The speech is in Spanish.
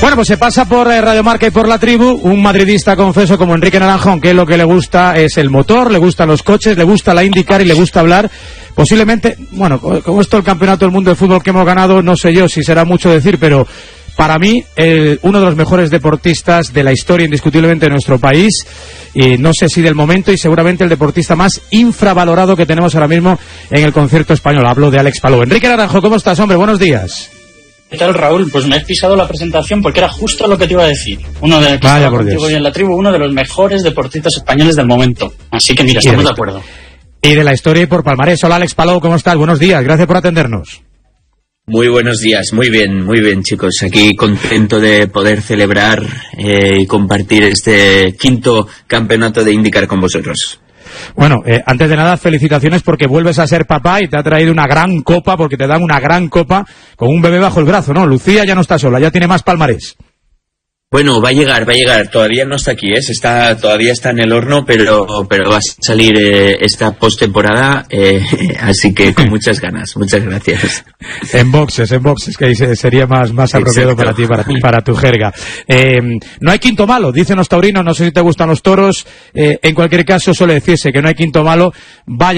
Bueno, pues se pasa por Radio Marca y por La Tribu un madridista confeso como Enrique Naranjón, que lo que le gusta es el motor, le gustan los coches, le gusta la IndyCar y le gusta hablar. Posiblemente, bueno, como esto el campeonato del mundo de fútbol que hemos ganado, no sé yo si será mucho decir, pero para mí, uno de los mejores deportistas de la historia indiscutiblemente de nuestro país, y no sé si del momento, y seguramente el deportista más infravalorado que tenemos ahora mismo en el concierto español. Hablo de Alex Palou. Enrique Naranjo, ¿cómo estás, hombre? Buenos días. ¿Qué tal, Raúl? Pues me has pisado la presentación porque era justo lo que te iba a decir. Vaya por Dios. Hoy en La Tribu, uno de los mejores deportistas españoles del momento. Así que mira, estamos de acuerdo. Y de la historia y por palmarés. Hola, Alex Palou, ¿cómo estás? Buenos días, gracias por atendernos. Muy buenos días, muy bien, chicos. Aquí contento de poder celebrar y compartir este quinto campeonato de IndyCar con vosotros. Bueno, antes de nada, felicitaciones porque vuelves a ser papá y te ha traído una gran copa, porque te dan una gran copa con un bebé bajo el brazo, ¿no? Lucía ya no está sola, ya tiene más palmarés. Bueno, va a llegar, todavía no está aquí, todavía está en el horno, pero va a salir esta postemporada, así que con muchas ganas, muchas gracias. En boxes, que sería más apropiado para ti, para tu jerga. No hay quinto malo, dicen los taurinos, no sé si te gustan los toros, en cualquier caso suele decirse que no hay quinto malo, vaya